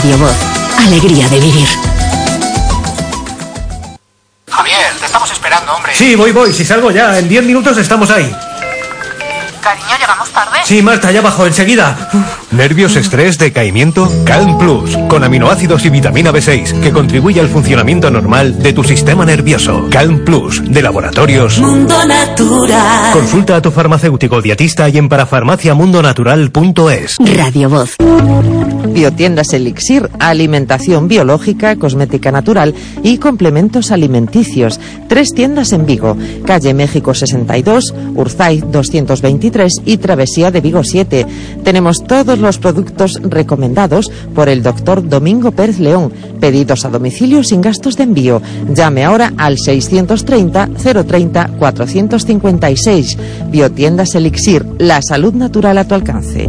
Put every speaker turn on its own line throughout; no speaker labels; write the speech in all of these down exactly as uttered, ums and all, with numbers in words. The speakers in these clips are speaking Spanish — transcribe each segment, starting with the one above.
Radio Voz. Alegría de vivir.
Javier, te estamos esperando, hombre.
Sí, voy, voy. Si salgo ya, en diez minutos estamos ahí.
Cariño, ¿llegamos tarde?
Sí, Marta, ya bajo, enseguida.
¿Nervios, estrés, decaimiento? Calm Plus, con aminoácidos y vitamina B seis, que contribuye al funcionamiento normal de tu sistema nervioso. Calm Plus, de Laboratorios
Mundo Natural.
Consulta a tu farmacéutico dietista y en parafarmaciamundonatural punto es.
Radio Voz.
Biotiendas Elixir, alimentación biológica, cosmética natural y complementos alimenticios. Tres tiendas en Vigo, calle México sesenta y dos, Urzay doscientos veintitrés y Travesía de Vigo siete. Tenemos todos los productos recomendados por el doctor Domingo Pérez León. Pedidos a domicilio sin gastos de envío. Llame ahora al seiscientos treinta, cero treinta, cuatrocientos cincuenta y seis. Biotiendas Elixir, la salud natural a tu alcance.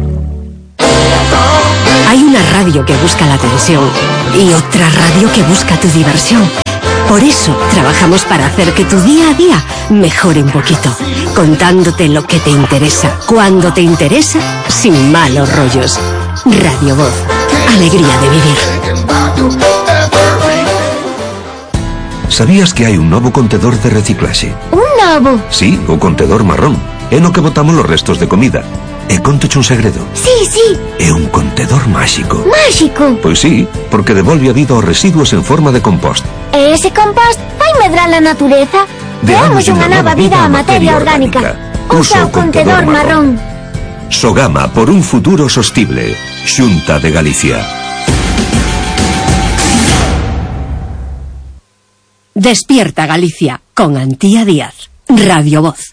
Hay una radio que busca la atención y otra radio que busca tu diversión. Por eso trabajamos para hacer que tu día a día mejore un poquito, contándote lo que te interesa, cuando te interesa, sin malos rollos. Radio Voz, alegría de vivir.
¿Sabías que hai un novo contedor de reciclaxe?
Un novo?
Sí, o contedor marrón. É no que botamos los restos de comida. E contoche un segredo.
Sí, sí.
É un contedor máxico.
Máxico?
Pois sí, porque devolve a vida aos residuos en forma de compost.
E ese compost vai medrar a natureza? Deamos unha nova vida á materia orgánica. Usa o contedor marrón.
Sogama por un futuro sostible. Xunta de Galicia.
Despierta Galicia con Antía Díaz. Radio Voz.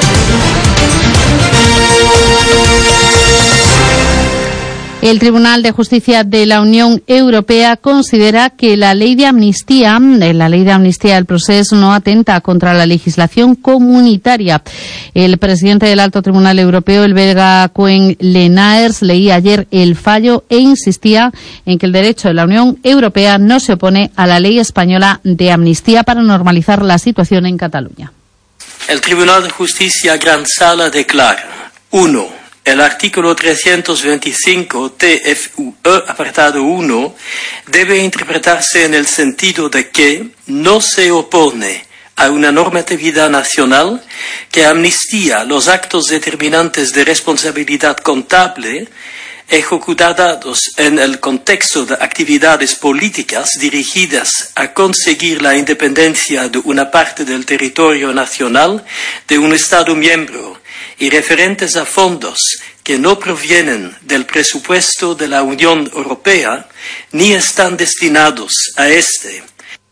El Tribunal de Justicia de la Unión Europea considera que la ley de amnistía, la ley de amnistía del proceso, no atenta contra la legislación comunitaria. El presidente del Alto Tribunal Europeo, el belga Koen Lenaers, leía ayer el fallo e insistía en que el derecho de la Unión Europea no se opone a la ley española de amnistía para normalizar la situación en Cataluña.
El Tribunal de Justicia Gran Sala declara: uno. El artículo trescientos veinticinco T F U E, apartado uno, debe interpretarse en el sentido de que no se opone a una normatividad nacional que amnistía los actos determinantes de responsabilidad contable ejecutados en el contexto de actividades políticas dirigidas a conseguir la independencia de una parte del territorio nacional de un Estado miembro y referentes a fondos que no provienen del presupuesto de la Unión Europea ni están destinados a este.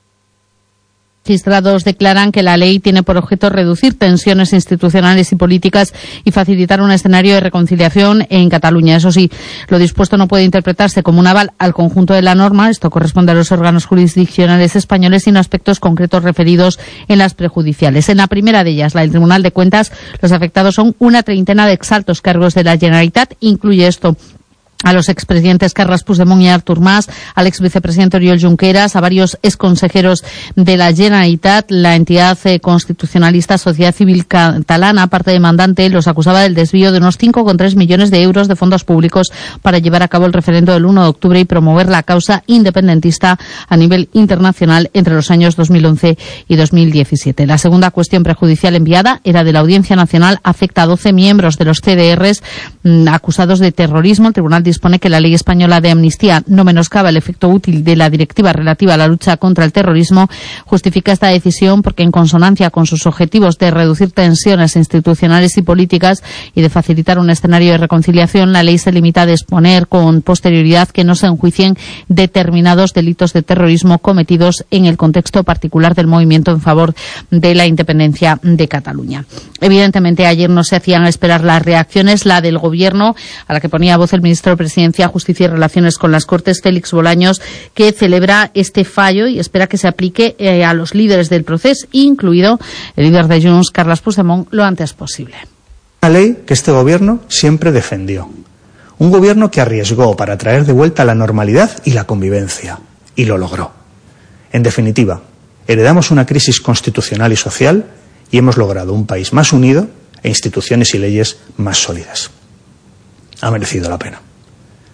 Magistrados declaran que la ley tiene por objeto reducir tensiones institucionales y políticas y facilitar un escenario de reconciliación en Cataluña. Eso sí, lo dispuesto no puede interpretarse como un aval al conjunto de la norma. Esto corresponde a los órganos jurisdiccionales españoles, sino aspectos concretos referidos en las prejudiciales. En la primera de ellas, la del Tribunal de Cuentas, los afectados son una treintena de exaltos cargos de la Generalitat. Incluye esto a los expresidentes Carles Puigdemont y Artur Mas, al exvicepresidente Oriol Junqueras, a varios exconsejeros de la Generalitat. La entidad eh, constitucionalista Sociedad Civil Catalana, parte demandante, los acusaba del desvío de unos cinco coma tres millones de euros de fondos públicos para llevar a cabo el referendo del uno de octubre y promover la causa independentista a nivel internacional entre los años dos mil once y dos mil diecisiete. La segunda cuestión prejudicial enviada era de la Audiencia Nacional, afecta a doce miembros de los C D Rs mmm, acusados de terrorismo. El Tribunal dispone que la ley española de amnistía no menoscaba el efecto útil de la directiva relativa a la lucha contra el terrorismo. Justifica esta decisión porque, en consonancia con sus objetivos de reducir tensiones institucionales y políticas y de facilitar un escenario de reconciliación, la ley se limita a disponer con posterioridad que no se enjuicien determinados delitos de terrorismo cometidos en el contexto particular del movimiento en favor de la independencia de Cataluña. Evidentemente, ayer no se hacían esperar las reacciones, la del Gobierno, a la que ponía voz el ministro de Presidencia, Justicia y Relaciones con las Cortes, Félix Bolaños, que celebra este fallo y espera que se aplique eh, a los líderes del proceso, incluido el líder de Junts, Carles Puigdemont, lo antes posible.
Una ley que este Gobierno siempre defendió. Un Gobierno que arriesgó para traer de vuelta la normalidad y la convivencia. Y lo logró. En definitiva, heredamos una crisis constitucional y social y hemos logrado un país más unido e instituciones y leyes más sólidas. Ha merecido la pena.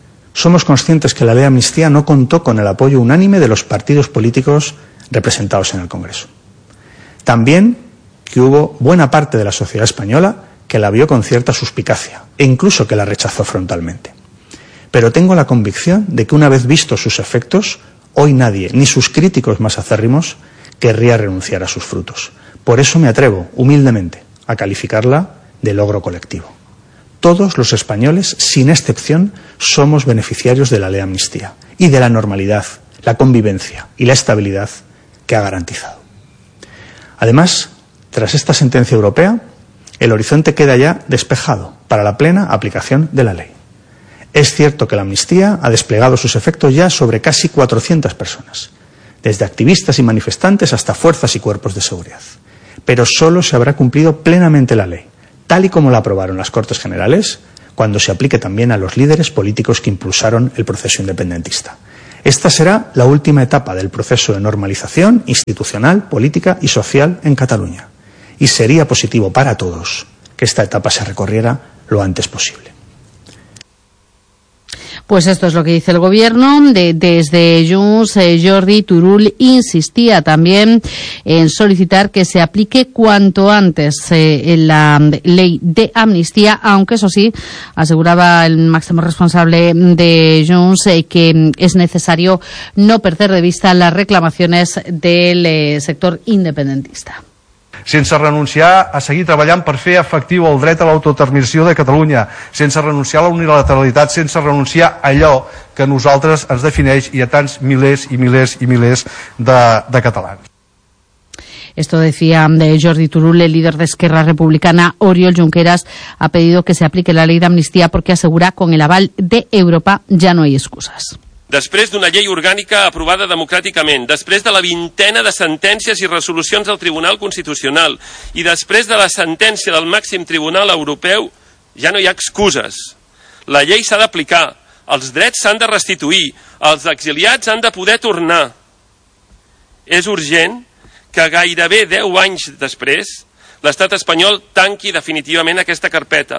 somos conscientes que la ley de amnistía no contó con el apoyo unánime de los partidos políticos representados en el Congreso. También que hubo buena parte de la sociedad española que la vio con cierta suspicacia e incluso que la rechazó frontalmente. Pero tengo la convicción de que una vez vistos sus efectos, hoy nadie, ni sus críticos más acérrimos, querría renunciar a sus frutos. Por eso me atrevo, humildemente, a calificarla de logro colectivo. Todos los españoles, sin excepción, somos beneficiarios de la ley de amnistía y de la normalidad, la convivencia y la estabilidad que ha garantizado. Además, tras esta sentencia europea, el horizonte queda ya despejado para la plena aplicación de la ley. Es cierto que la amnistía ha desplegado sus efectos ya sobre casi cuatrocientas personas, desde activistas y manifestantes hasta fuerzas y cuerpos de seguridad. Pero solo se habrá cumplido plenamente la ley, tal y como la aprobaron las Cortes Generales, cuando se aplique también a los líderes políticos que impulsaron el proceso independentista. Esta será la última etapa del proceso de normalización institucional, política y social en Cataluña. Y sería positivo para todos que esta etapa se recorriera lo antes posible.
Pues esto es lo que dice el Gobierno. De, desde Junts, eh, Jordi Turull insistía también en solicitar que se aplique cuanto antes eh, la ley de amnistía, aunque eso sí, aseguraba el máximo responsable de Junts eh, que es necesario no perder de vista las reclamaciones del eh, sector independentista.
Sense renunciar a seguir treballant per fer efectiu el dret a l'autodeterminació de Catalunya, sense renunciar a la unilateralitat, sense renunciar a allò que a nosaltres ens defineix i a tants milers i milers i milers de, de catalans.
Esto decía de Jordi Turull, el líder de Esquerra Republicana. Oriol Junqueras ha pedido que se aplique la ley de amnistía porque asegura con el aval de Europa ya no hay excusas.
Després d'una llei orgànica aprovada democràticament, després de la vintena de sentències i resolucions del Tribunal Constitucional i després de la sentència del màxim tribunal europeu, ja no hi ha excuses. La llei s'ha d'aplicar, els drets s'han de restituir, els exiliats han de poder tornar. És urgent que gairebé deu anys després l'estat espanyol tanqui definitivament aquesta carpeta.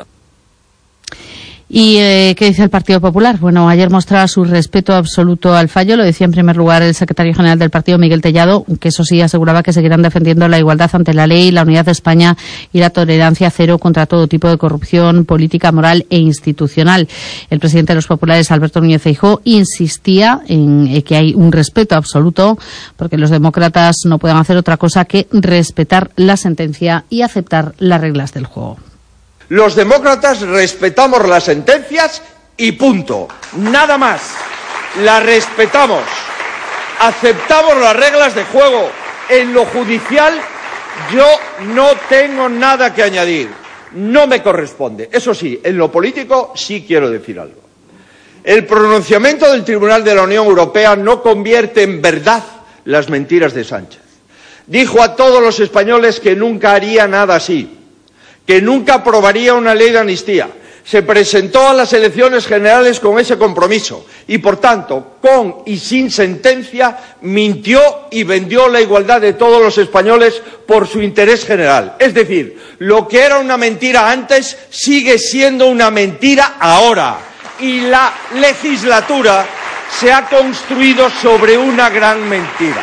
¿Y eh, qué dice el Partido Popular? Bueno, ayer mostraba su respeto absoluto al fallo. Lo decía en primer lugar el secretario general del partido, Miguel Tellado, que eso sí aseguraba que seguirán defendiendo la igualdad ante la ley, la unidad de España y la tolerancia cero contra todo tipo de corrupción política, moral e institucional. El presidente de los populares, Alberto Núñez Feijóo, insistía en eh, que hay un respeto absoluto porque los demócratas no pueden hacer otra cosa que respetar la sentencia y aceptar las reglas del juego.
Los demócratas respetamos las sentencias y punto. Nada más. Las respetamos. Aceptamos las reglas de juego. En lo judicial yo no tengo nada que añadir. No me corresponde. Eso sí, en lo político sí quiero decir algo. El pronunciamiento del Tribunal de la Unión Europea no convierte en verdad las mentiras de Sánchez. Dijo a todos los españoles que nunca haría nada así, que nunca aprobaría una ley de amnistía. Se presentó a las elecciones generales con ese compromiso y, por tanto, con y sin sentencia, mintió y vendió la igualdad de todos los españoles por su interés general. Es decir, lo que era una mentira antes sigue siendo una mentira ahora. Y la legislatura se ha construido sobre una gran mentira.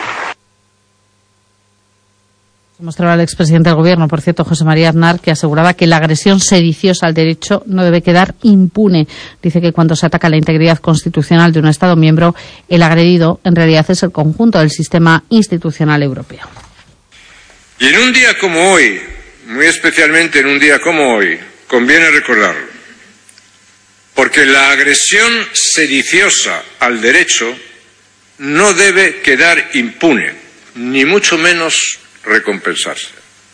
Mostraba el expresidente del Gobierno, por cierto, José María Aznar, que aseguraba que la agresión sediciosa al derecho no debe quedar impune. Dice que cuando se ataca la integridad constitucional de un Estado miembro, el agredido en realidad es el conjunto del sistema institucional europeo.
Y en un día como hoy, muy especialmente en un día como hoy, conviene recordarlo, porque la agresión sediciosa al derecho no debe quedar impune, ni mucho menos recompensarse.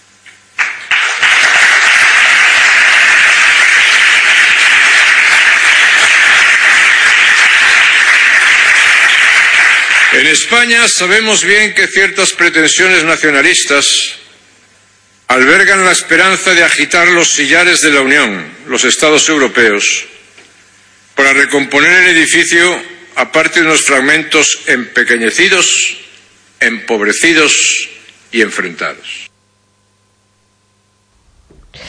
En España sabemos bien que ciertas pretensiones nacionalistas albergan la esperanza de agitar los sillares de la Unión, los Estados europeos, para recomponer el edificio a partir de unos fragmentos empequeñecidos, empobrecidos y enfrentados.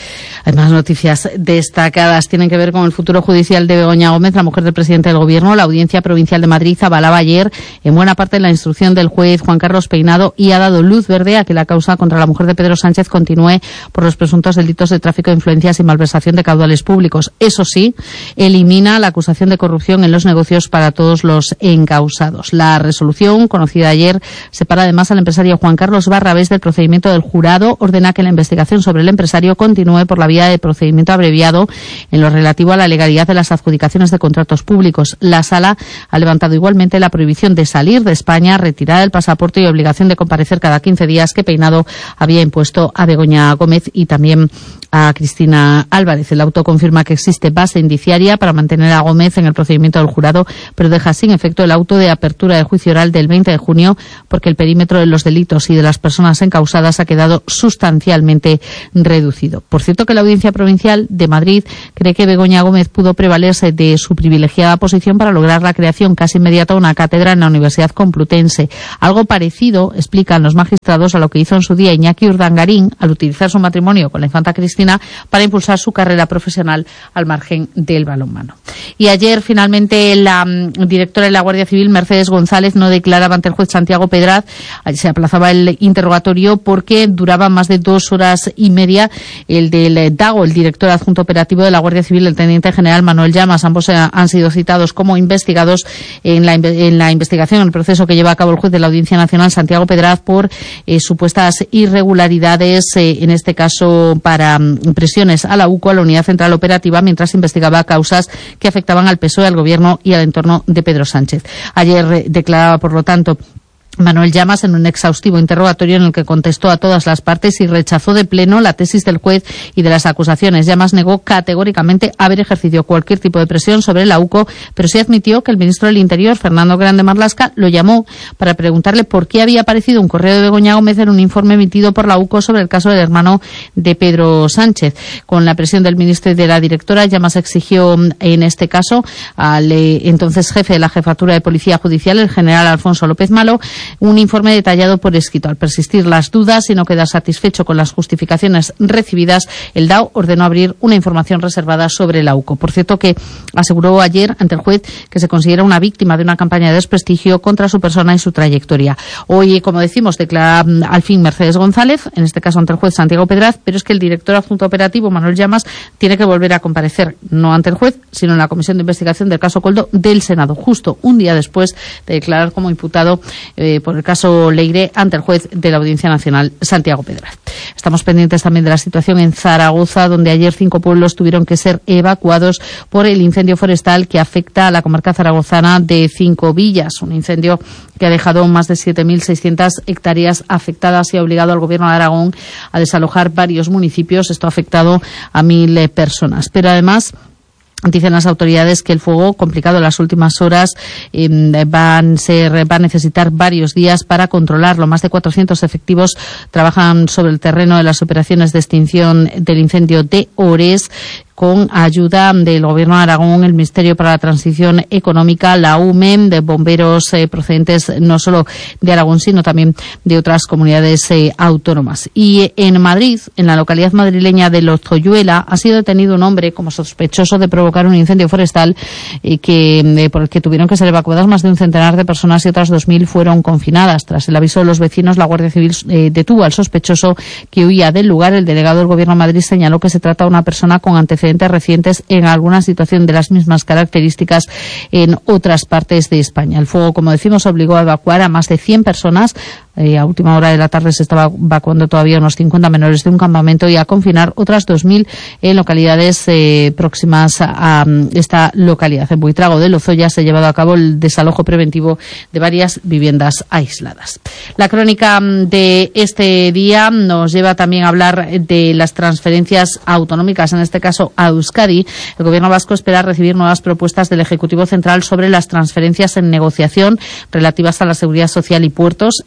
Además, noticias destacadas tienen que ver con el futuro judicial de Begoña Gómez, la mujer del presidente del Gobierno. La Audiencia Provincial de Madrid avalaba ayer en buena parte la instrucción del juez Juan Carlos Peinado y ha dado luz verde a que la causa contra la mujer de Pedro Sánchez continúe por los presuntos delitos de tráfico de influencias y malversación de caudales públicos. Eso sí, elimina la acusación de corrupción en los negocios para todos los encausados. La resolución, conocida ayer, separa además al empresario Juan Carlos Barrabés del procedimiento del jurado, ordena que la investigación sobre el empresario continúe por la vía de procedimiento abreviado en lo relativo a la legalidad de las adjudicaciones de contratos públicos. La Sala ha levantado igualmente la prohibición de salir de España, retirada del pasaporte y obligación de comparecer cada quince días que Peinado había impuesto a Begoña Gómez y también a Cristina Álvarez. El auto confirma que existe base indiciaria para mantener a Gómez en el procedimiento del jurado, pero deja sin efecto el auto de apertura de juicio oral del veinte de junio porque el perímetro de los delitos y de las personas encausadas ha quedado sustancialmente reducido. Por cierto, que la Audiencia Provincial de Madrid cree que Begoña Gómez pudo prevalerse de su privilegiada posición para lograr la creación casi inmediata de una cátedra en la Universidad Complutense. Algo parecido, explican los magistrados, a lo que hizo en su día Iñaki Urdangarín al utilizar su matrimonio con la infanta Cristina para impulsar su carrera profesional al margen del balonmano. Y ayer, finalmente, la um, directora de la Guardia Civil, Mercedes González, no declaraba ante el juez Santiago Pedraz. Se aplazaba el interrogatorio porque duraba más de dos horas y media. El del Dago, el director adjunto operativo de la Guardia Civil, el teniente general Manuel Llamas, ambos han sido citados como investigados en la, en la investigación, en el proceso que lleva a cabo el juez de la Audiencia Nacional, Santiago Pedraz, por eh, supuestas irregularidades, eh, en este caso para um, presiones a la U C O, a la Unidad Central Operativa, mientras investigaba causas que afectaban al P S O E, al Gobierno y al entorno de Pedro Sánchez. Ayer eh, declaraba, por lo tanto, Manuel Llamas en un exhaustivo interrogatorio en el que contestó a todas las partes y rechazó de pleno la tesis del juez y de las acusaciones. Llamas negó categóricamente haber ejercido cualquier tipo de presión sobre la U C O, pero sí admitió que el ministro del Interior, Fernando Grande Marlaska, lo llamó para preguntarle por qué había aparecido un correo de Begoña Gómez en un informe emitido por la U C O sobre el caso del hermano de Pedro Sánchez. Con la presión del ministro y de la directora, Llamas exigió en este caso al eh, entonces jefe de la Jefatura de Policía Judicial, el general Alfonso López Malo, un informe detallado por escrito. Al persistir las dudas y no quedar satisfecho con las justificaciones recibidas, el D A O ordenó abrir una información reservada sobre la U C O. Por cierto, que aseguró ayer ante el juez que se considera una víctima de una campaña de desprestigio contra su persona y su trayectoria. Hoy, como decimos, declara al fin Mercedes González, en este caso ante el juez Santiago Pedraz, pero es que el director adjunto operativo, Manuel Llamas, tiene que volver a comparecer, no ante el juez, sino en la Comisión de Investigación del caso Coldo del Senado, justo un día después de declarar como imputado eh, por el caso Leire ante el juez de la Audiencia Nacional, Santiago Pedraz. Estamos pendientes también de la situación en Zaragoza, donde ayer cinco pueblos tuvieron que ser evacuados por el incendio forestal que afecta a la comarca zaragozana de Cinco Villas, un incendio que ha dejado más de siete mil seiscientas hectáreas afectadas y ha obligado al Gobierno de Aragón a desalojar varios municipios. Esto ha afectado a mil eh, personas. Pero además, dicen las autoridades que el fuego, complicado en las últimas horas, eh, van, ser, va a necesitar varios días para controlarlo. Más de cuatrocientos efectivos trabajan sobre el terreno de las operaciones de extinción del incendio de Ores, con ayuda del Gobierno de Aragón, el Ministerio para la Transición Económica, la U M E M, de bomberos eh, procedentes no solo de Aragón, sino también de otras comunidades eh, autónomas. Y en Madrid, en la localidad madrileña de Lozoyuela, ha sido detenido un hombre como sospechoso de provocar un incendio forestal eh, que, eh, por el que tuvieron que ser evacuadas más de un centenar de personas y otras dos mil fueron confinadas. Tras el aviso de los vecinos, la Guardia Civil eh, detuvo al sospechoso que huía del lugar. El delegado del Gobierno de Madrid señaló que se trata de una persona con antecedentes recientes en alguna situación de las mismas características en otras partes de España. El fuego, como decimos, obligó a evacuar a más de cien personas. Eh, a última hora de la tarde se estaba evacuando todavía unos cincuenta menores de un campamento y a confinar otras dos mil en localidades eh, próximas a, a esta localidad. En Buitrago de Lozoya se ha llevado a cabo el desalojo preventivo de varias viviendas aisladas. La crónica de este día nos lleva también a hablar de las transferencias autonómicas, en este caso a Euskadi. El Gobierno vasco espera recibir nuevas propuestas del Ejecutivo Central sobre las transferencias en negociación relativas a la seguridad social y puertos este viernes.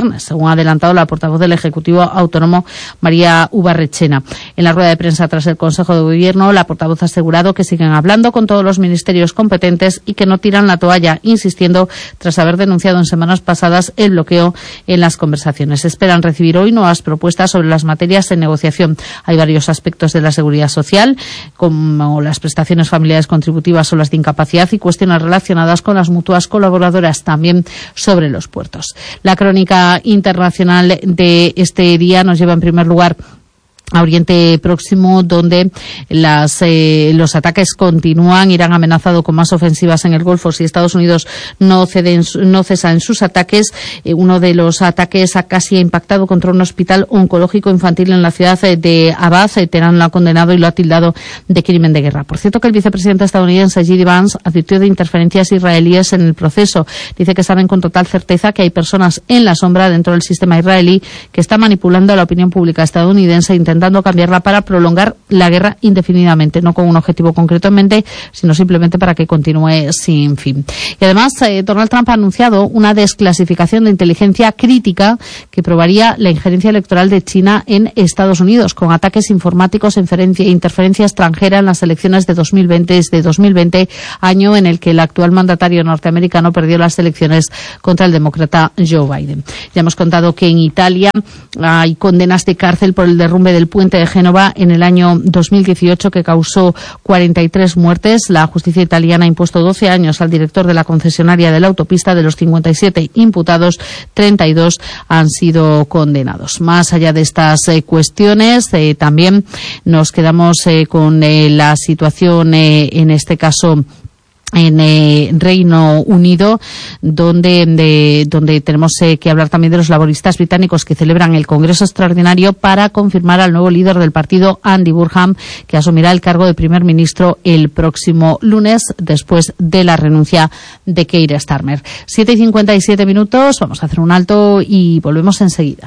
viernes, según ha adelantado la portavoz del Ejecutivo Autónomo, María Ubarrechena. En la rueda de prensa tras el Consejo de Gobierno, la portavoz ha asegurado que siguen hablando con todos los ministerios competentes y que no tiran la toalla, insistiendo tras haber denunciado en semanas pasadas el bloqueo en las conversaciones. Esperan recibir hoy nuevas propuestas sobre las materias en negociación. Hay varios aspectos de la seguridad social, como las prestaciones familiares contributivas o las de incapacidad, y cuestiones relacionadas con las mutuas colaboradoras, también sobre los puertos. La crónica internacional de este día nos lleva en primer lugar a Oriente Próximo, donde las, eh, los ataques continúan. Irán ha amenazado con más ofensivas en el Golfo si Estados Unidos no cede en, no cesa en sus ataques. Eh, uno de los ataques ha casi impactado contra un hospital oncológico infantil en la ciudad de Abad. Eh, Teherán lo ha condenado y lo ha tildado de crimen de guerra. Por cierto, que el vicepresidente estadounidense J D Vance advirtió de interferencias israelíes en el proceso. Dice que saben con total certeza que hay personas en la sombra dentro del sistema israelí que están manipulando a la opinión pública estadounidense, intentando cambiarla para prolongar la guerra indefinidamente, no con un objetivo concreto en mente, sino simplemente para que continúe sin fin. Y además, eh, Donald Trump ha anunciado una desclasificación de inteligencia crítica que probaría la injerencia electoral de China en Estados Unidos, con ataques informáticos e interferencia extranjera en las elecciones de dos mil veinte, desde dos mil veinte, año en el que el actual mandatario norteamericano perdió las elecciones contra el demócrata Joe Biden. Ya hemos contado que en Italia hay condenas de cárcel por el derrumbe del puente de Génova en el año dos mil dieciocho, que causó cuarenta y tres muertes. La justicia italiana ha impuesto doce años al director de la concesionaria de la autopista. De los cincuenta y siete imputados, treinta y dos han sido condenados. Más allá de estas eh, cuestiones, eh, también nos quedamos eh, con eh, la situación, eh, en este caso, en eh, Reino Unido, donde de, donde tenemos eh, que hablar también de los laboristas británicos que celebran el Congreso Extraordinario para confirmar al nuevo líder del partido, Andy Burnham, que asumirá el cargo de primer ministro el próximo lunes, después de la renuncia de Keir Starmer. siete y cincuenta y siete minutos, vamos a hacer un alto y volvemos enseguida.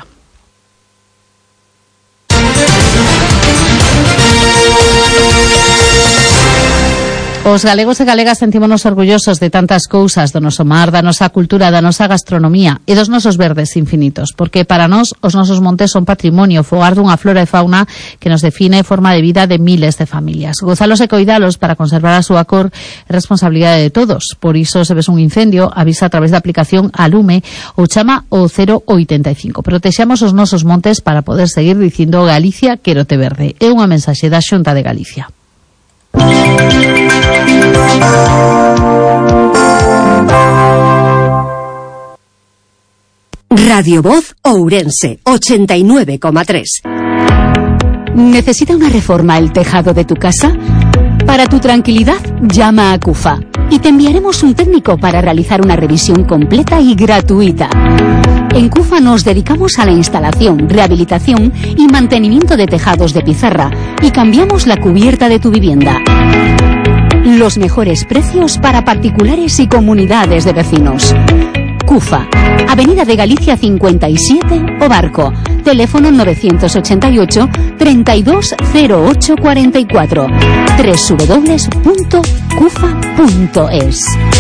Os galegos e galegas sentímonos orgullosos de tantas cousas do noso mar, da nosa cultura, da nosa gastronomía e dos nosos verdes infinitos, porque para nós os nosos montes son patrimonio, fogar dunha flora e fauna que nos define forma de vida de miles de familias. Gozalos e coidalos para conservar a súa cor é responsabilidade de todos. Por iso, se ves un incendio, avisa a través da aplicación Alume ou chama o cero oitenta e cinco. Protexamos os nosos montes para poder seguir dicindo Galicia quérote verde. É unha mensaxe da Xunta de Galicia.
Radio Voz Ourense, ochenta y nueve coma tres.
¿Necesita una reforma el tejado de tu casa? Para tu tranquilidad, llama a CUFA y te enviaremos un técnico para realizar una revisión completa y gratuita. En CUFA nos dedicamos a la instalación, rehabilitación y mantenimiento de tejados de pizarra y cambiamos la cubierta de tu vivienda. Los mejores precios para particulares y comunidades de vecinos. CUFA, Avenida de Galicia cincuenta y siete, Obarco. Teléfono novecientos ochenta y ocho, treinta y dos cero ocho cuarenta y cuatro. doble u doble u doble u punto cufa punto es.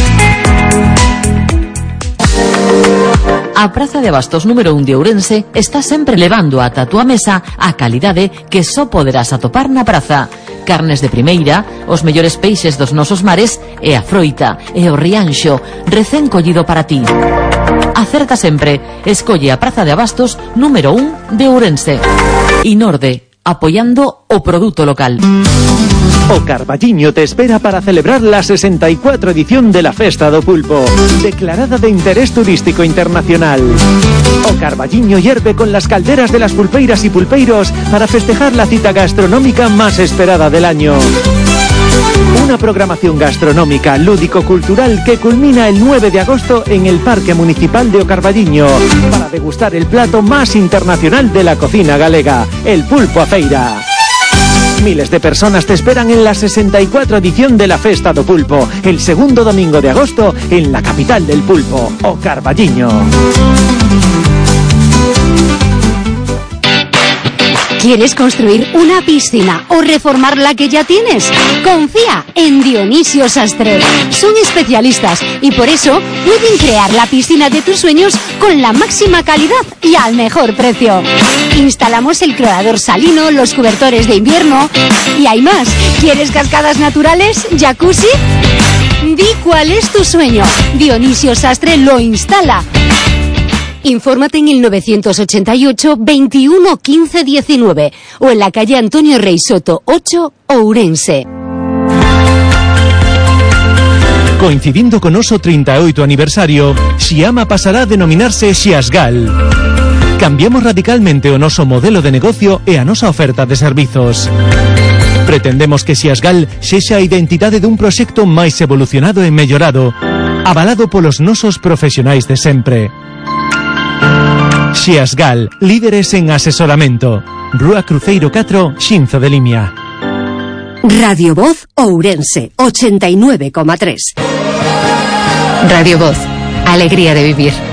A Praza de Abastos número un de Ourense está sempre levando ata a túa mesa a calidade que só poderás atopar na praza. Carnes de primeira, os mellores peixes dos nosos mares e a froita e o rianxo recén collido para ti. Acerta sempre, escolle a Praza de Abastos número un de Ourense. Inorde, apoyando o produto local.
O Carballiño te espera para celebrar la sesenta y cuatro edición de la Festa do Pulpo, declarada de interés turístico internacional. O Carballiño hierve con las calderas de las pulpeiras y pulpeiros para festejar la cita gastronómica más esperada del año. Una programación gastronómica, lúdico-cultural que culmina el nueve de agosto en el Parque Municipal de O Carballiño para degustar el plato más internacional de la cocina galega, el pulpo a feira. Miles de personas te esperan en la sesenta y cuatro edición de la Festa do Pulpo, el segundo domingo de agosto en la capital del pulpo, O Carballiño.
¿Quieres construir una piscina o reformar la que ya tienes? Confía en Dionisio Sastre. Son especialistas y por eso pueden crear la piscina de tus sueños con la máxima calidad y al mejor precio. Instalamos el clorador salino, los cobertores de invierno y hay más. ¿Quieres cascadas naturales? ¿Jacuzzi? Di cuál es tu sueño. Dionisio Sastre lo instala. Infórmate en el novecientos ochenta y ocho, veintiuno, quince, diecinueve o en la calle Antonio Rey Soto ocho, Ourense.
Coincidindo con noso treinta e oito aniversario, Xiama pasará a denominarse Xiasgal. Cambiamos radicalmente o noso modelo de negocio e a nosa oferta de servizos. Pretendemos que Xiasgal sexa a identidade dun proxecto máis evolucionado e mellorado, avalado polos nosos profesionais de sempre. Xiasgal, líderes en asesoramento. Rúa Cruceiro catro, Xinzo de Limia.
Radio Voz Ourense, ochenta y nueve coma tres.
Radio Voz, alegría de vivir.